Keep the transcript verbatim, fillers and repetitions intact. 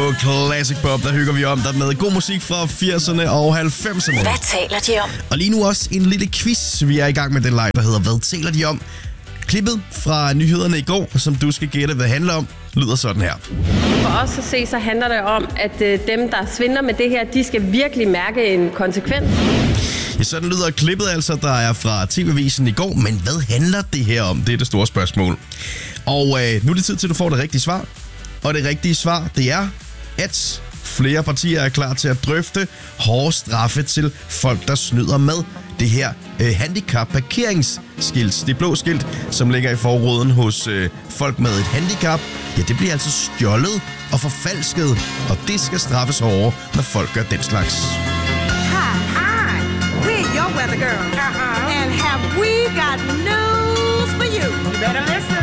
på Classic Pop, der hygger vi om dig med god musik fra firserne og halvfemserne. Hvad taler de om? Og lige nu også en lille quiz. Vi er i gang med den leg, der hedder Hvad taler de om? Klippet fra nyhederne i går, som du skal gætte, hvad det handler om, lyder sådan her. For os at se, så handler det om, at øh, dem, der svindler med det her, de skal virkelig mærke en konsekvens. Ja, sådan lyder klippet altså, der er fra T V-avisen i går. Men hvad handler det her om? Det er det store spørgsmål. Og øh, nu er det tid til, at du får det rigtige svar. Og det rigtige svar, det er, at flere partier er klar til at drøfte hårde straffe til folk, der snyder med det her øh, handicap-parkeringsskilt. Det blå skilt, som ligger i forruden hos øh, folk med et handicap, ja, det bliver altså stjålet og forfalsket, og det skal straffes hårdere, når folk gør den slags. Hi, hi, we're your weather girl. Uh-huh. And have we got news for you? You better listen.